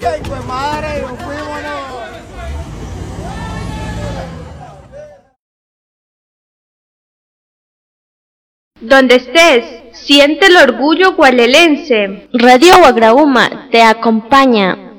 ¡Qué hijo de madre! ¡Nos fuímonos! Donde estés, siente el orgullo gualelense. Radio Guagrauma te acompaña.